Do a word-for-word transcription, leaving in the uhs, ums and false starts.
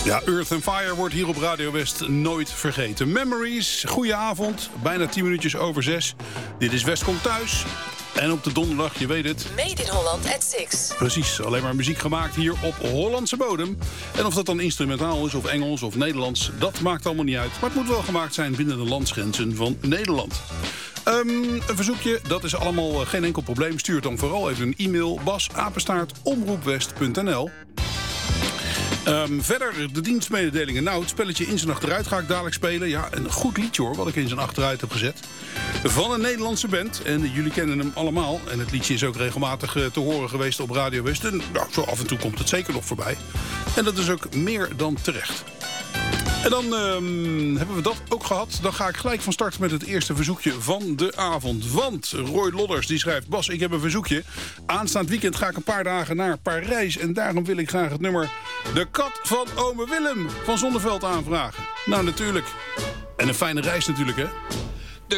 Ja, Earth and Fire wordt hier op Radio West nooit vergeten. Memories, goedenavond, bijna tien minuutjes over zes. Dit is West komt thuis. En op de donderdag, je weet het... Made in Holland at six. Precies, alleen maar muziek gemaakt hier op Hollandse bodem. En of dat dan instrumentaal is, of Engels, of Nederlands... dat maakt allemaal niet uit. Maar het moet wel gemaakt zijn binnen de landsgrenzen van Nederland. Um, een verzoekje, dat is allemaal uh, geen enkel probleem. Stuur dan vooral even een e-mail. bas apenstaart omroepwest punt n l. Um, verder de dienstmededelingen. Nou, het spelletje In zijn achteruit ga ik dadelijk spelen. Ja, een goed liedje hoor, wat ik in zijn achteruit heb gezet. Van een Nederlandse band. En jullie kennen hem allemaal. En het liedje is ook regelmatig uh, te horen geweest op Radio West. En nou, zo af en toe komt het zeker nog voorbij. En dat is ook meer dan terecht. En dan um, hebben we dat ook gehad. Dan ga ik gelijk van start met het eerste verzoekje van de avond. Want Roy Lodders die schrijft... Bas, ik heb een verzoekje. Aanstaand weekend ga ik een paar dagen naar Parijs. En daarom wil ik graag het nummer... De kat van ome Willem van Zonneveld aanvragen. Nou, natuurlijk. En een fijne reis natuurlijk, hè.